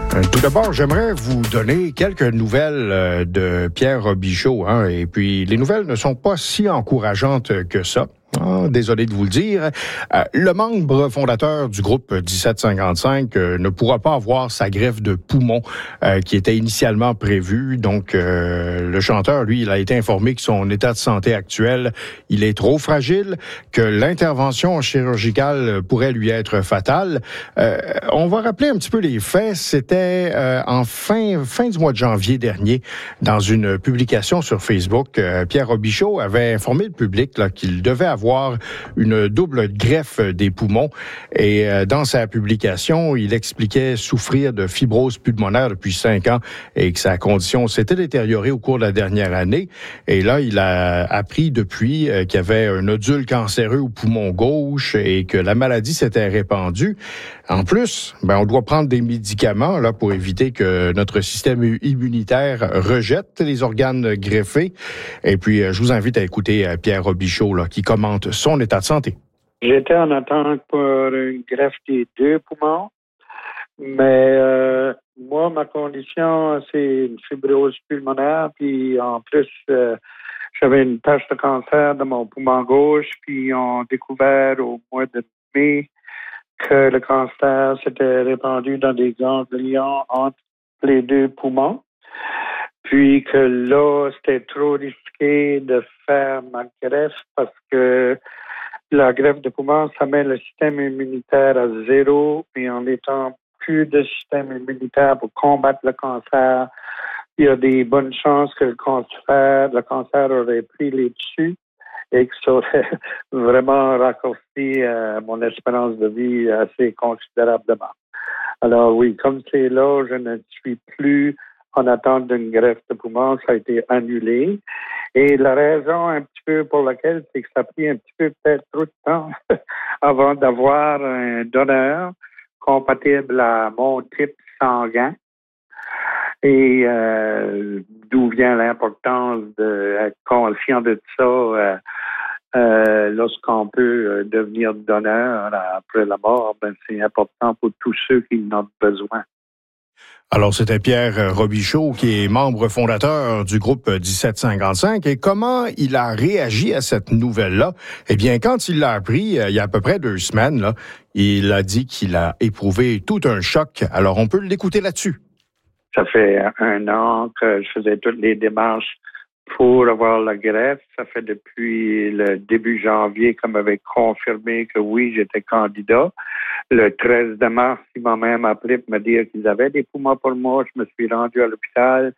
Tout d'abord, j'aimerais vous donner quelques nouvelles de Pierre Robichaud. Et puis, les nouvelles ne sont pas si encourageantes que ça. Désolé de vous le dire. Le membre fondateur du groupe 1755 ne pourra pas avoir sa greffe de poumon qui était initialement prévue. Donc, le chanteur, lui, il a été informé que son état de santé actuel, il est trop fragile, que l'intervention chirurgicale pourrait lui être fatale. On va rappeler un petit peu les faits. C'était en fin du mois de janvier dernier, dans une publication sur Facebook, Pierre Robichaud avait informé le public là, qu'il devait avoir une double greffe des poumons. Et dans sa publication, il expliquait souffrir de fibrose pulmonaire depuis 5 ans et que sa condition s'était détériorée au cours de la dernière année. Et là, il a appris depuis qu'il y avait un nodule cancéreux au poumon gauche et que la maladie s'était répandue. En plus, on doit prendre des médicaments là pour éviter que notre système immunitaire rejette les organes greffés. Et puis, je vous invite à écouter Pierre Robichaud là, qui commente son état de santé. J'étais en attente pour une greffe des 2 poumons, mais moi, ma condition, c'est une fibrose pulmonaire, puis en plus, j'avais une tache de cancer dans mon poumon gauche, puis ils ont découvert au mois de mai que le cancer s'était répandu dans des ganglions entre les 2 poumons. Puis que là, c'était trop risqué de faire ma greffe parce que la greffe de poumon, ça met le système immunitaire à 0. Et en étant plus de système immunitaire pour combattre le cancer, il y a des bonnes chances que le cancer aurait pris les dessus et que ça aurait vraiment raccourci mon espérance de vie assez considérablement. Alors oui, comme c'est là, je ne suis plus en attente d'une greffe de poumon, ça a été annulé. Et la raison un petit peu pour laquelle, c'est que ça a pris un petit peu peut-être trop de temps avant d'avoir un donneur compatible à mon type sanguin. Et d'où vient l'importance d'être conscient de ça lorsqu'on peut devenir donneur après la mort, c'est important pour tous ceux qui en ont besoin. Alors, c'était Pierre Robichaud, qui est membre fondateur du groupe 1755. Et comment il a réagi à cette nouvelle-là? Eh bien, quand il l'a appris, il y a à peu près 2 semaines, là, il a dit qu'il a éprouvé tout un choc. Alors, on peut l'écouter là-dessus. Ça fait 1 an que je faisais toutes les démarches pour avoir la greffe. Ça fait depuis le début janvier qu'on m'avait confirmé que oui, j'étais candidat. Le 13 mars, ils m'ont même appelé pour me dire qu'ils avaient des poumons pour moi. Je me suis rendu à l'hôpital.